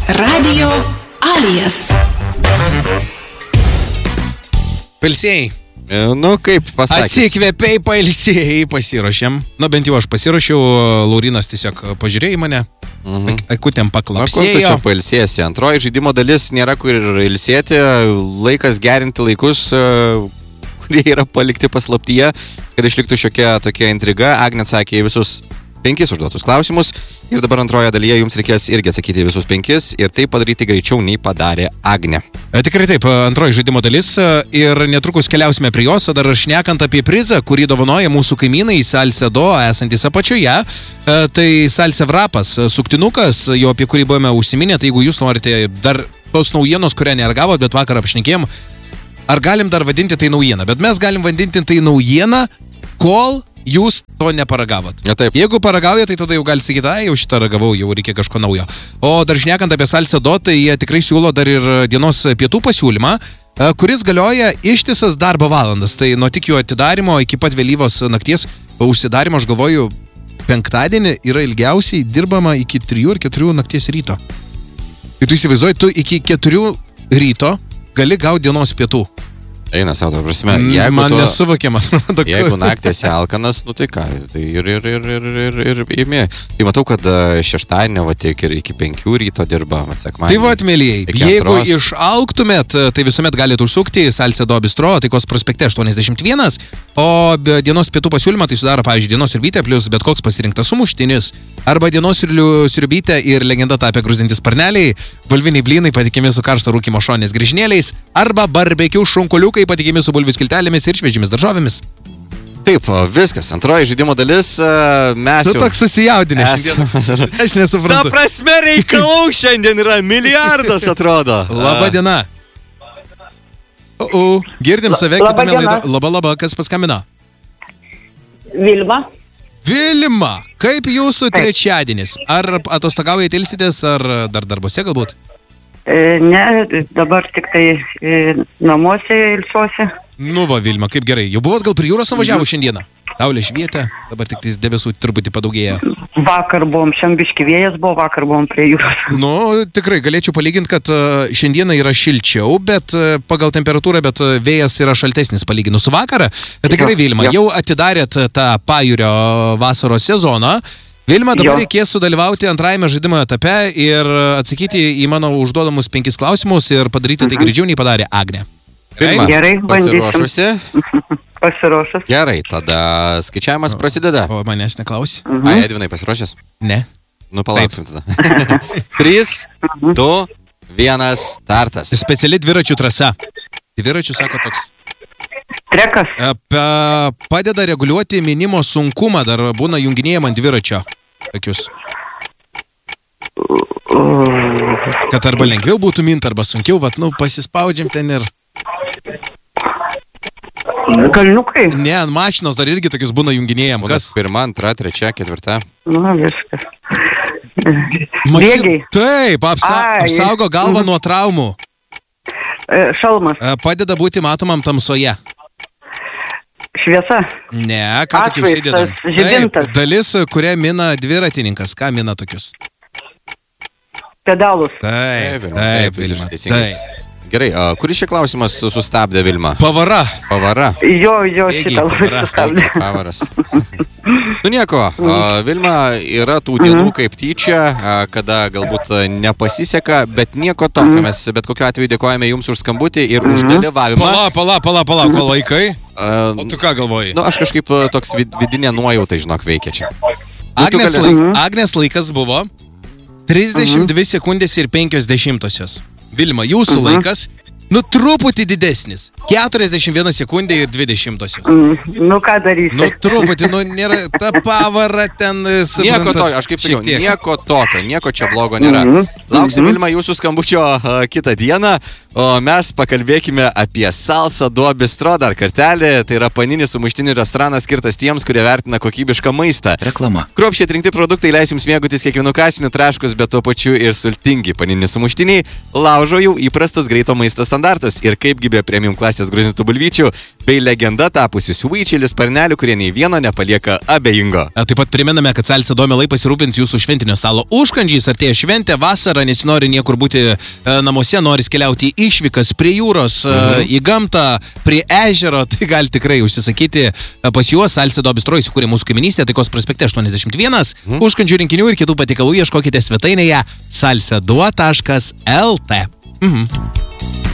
Radio Alijas. Pilsėjai. Nu, kaip pasakys. Atsikvėpiai, pailsėjai, pasiruošėm. Nu, bent jau aš pasiruošiau, Laurinas tiesiog pažiūrėjo į mane, akutėm paklapsėjo. Kur tu čia pailsėsi? Antroji žaidimo dalis nėra kur ir ilsėti, laikas gerinti laikus, kurie yra palikti paslaptyje, kad išliktų šiokia tokia intriga. Agnė atsakė į visus 5 užduotus klausimus ir dabar antroje dalyje jums reikės irgi atsakyti visus 5 ir tai padaryti greičiau nei padarė Agnė. Tikrai taip, antroji žaidimo dalis ir netrukus keliausime prie jos, o dar šnekant apie prizą, kurį dovanoja mūsų kaimynai Salse Do, esantis apačioje, tai Salse Vrapas, suktinukas, jo apie kurį buvome užsiminę, tai jeigu jūs norite dar tos naujienos, kurią neragavot, bet vakar apšnekėjom, ar galim dar vadinti tai naujieną, bet mes galim vadinti tai naujieną, kol jūs to neparagavot. Ja, taip. Jeigu paragaujate, tai tada jau gali sakyti, jau šitą ragavau, jau reikia kažko naujo. O dar šnekant apie Salse Do, tai jie tikrai siūlo dar ir dienos pietų pasiūlymą, kuris galioja ištisas darbo valandas. Tai nuo tik jų atidarimo iki pat vėlyvos nakties užsidarimo, aš galvoju, penktadienį yra ilgiausiai dirbama iki 3 ir 4 nakties ryto. Ir tu įsivaizduoji, tu iki 4 ryto gali gauti dienos pietų. Eina savo, to prasme, man nesuvokiama. Jeigu naktėse alkanas, nu tai ką, tai ir imi. Tai matau, kad šeštadienį, va, tiek ir iki 5 ryto dirba, va, sekmadienį. Tai va, mėlyjei, jeigu išalktumėt, tai visuomet galite užsukti į Salse Do bistro, Taikos prospekte 81, o dienos pietų pasiūlymą tai sudaro, pavyzdžiui, dienos sriubytė plus bet koks pasirinktas sumuštinis, arba dienos sriubytė ir legenda tapę grūzintis sparneliai, bulviniai blynai patikimi su karšto rūkymo šonės grįžinėliais, arba barbekių šunkuliukai patikimi su bulvių skiltelėmis ir šviežiomis daržovėmis. Taip, viskas. Antroji žaidimo dalis, mes tu toks susijaudinęs šiandien. Aš nesuprantu. Ta prasme reikalų šiandien yra milijardas, atrodo. Labą dieną. Girdim save kitame laido. Laba, kas paskambino? Vilma. Vilma, kaip jūsų trečiadienis? Ar atostogaujate, ilsitės, ar dar darbose galbūt? Ne, dabar tik tai namuose ilsiuosi. Nu va, Vilma, kaip gerai. Jau buvot gal prie jūros nuvažiavo šiandieną? Saulė švietė, dabar tik tais debesų truputį padaugėja. Vakar buvom, šiandien biški vėjas buvo, vakar buvom prie jūros. Nu, tikrai galėčiau palyginti, kad šiandieną yra šilčiau, bet pagal temperatūrą, bet vėjas yra šaltesnis palyginus su vakarą. Tikrai, Vilma, jau atidarėt tą pajūrio vasaros sezoną. Vilma, dabar reikės sudalyvauti antrajame žaidimo etape ir atsakyti į mano užduodamus 5 klausimus ir padaryti tai greičiau nei padarė Agnė. Vilma, gerai, pasiruošusi? Pasiruošus. Gerai, tada skaičiavimas prasideda. O manęs neklausi? Ai, Edvinai, pasiruošęs? Ne. Nu, palauksim tada. 3, 2, 1, startas. Speciali dviračių trasa. Dviračių, sako toks. Trekas. Padeda reguliuoti minimo sunkumą, dar būna junginėjama ant dviračio. Tokius. Kad arba lengviau būtų mint, arba sunkiau, bet, pasispaudžiam ten ir... Kalniukai? Ne, ant mašinos dar irgi tokius būna junginėjama. Kas? 1, 2, 3, 4. Nu, viskas. Bėgiai. Taip, apsaugo galvą nuo traumų. Šalmas. Padeda būti matomam tamsoje. Šviesa. Ne, ką tokius įdedam? Žibintas. Dalis, kurią mina dviratininkas. Ką mina tokius? Pedalus. Taip, Vilma. Taip. Gerai, kuris čia klausimas sustabdė, Vilma? Pavara. Jo, šitą labai sustabdė. Pavaras. Nu nieko, Vilma, yra tų dienų kaip tyčia, kada galbūt nepasiseka, bet nieko tokio. Mes bet kokiu atveju dėkojame jums už skambutį ir už dalyvavimą. Pala, ko laikai? O tu ką galvoji? Nu, aš kažkaip toks vidinė nuojauta, žinok, veikia čia. Agnės laikas buvo 32 sekundės ir 50. Vilma, jūsų laikas, truputį didesnis. 41 sekundė ir 20. Nu, ką darysi? Truputį, nėra ta pavara ten... Nieko tokio, aš kaip sakiau, nieko tokio, nieko čia blogo nėra. Lauksim, Vilma, jūsų skambučio kitą dieną. O mes pakalbėkime apie Salsado Bistro dar kartelį. Tai yra paninis sumuštinių restoranas skirtas tiems, kurie vertina kokybišką maistą. Reklama. Kruopščiai atrinkti produktai leis jums mėgautis kiekvienu kasiniu traškus, bet tuo pačiu ir sultingi panini sumuštiniai laužo jau įprastus greito maisto standartus. Ir kaipgi be premium klasės gruzintų bulvyčių bei legenda tapusių sweetchili sparnelių, kurie nei vieno nepalieka abejingo. Taip pat priminame, kad Salsado mielai pasirūpins jūsų šventinio stalo užkandžiais. Artėja šventė, vasara, nesinori niekur būti namuose, noris keliauti į išvykas prie jūros, į gamtą, prie ežero, tai gali tikrai užsisakyti pas juos. Salsado Bistro įsikūrė mūsų kaiminystėje, Taikos prospekte 81. Užkandžių rinkinių ir kitų patiekalų ieškokite svetainėje salsado.lt.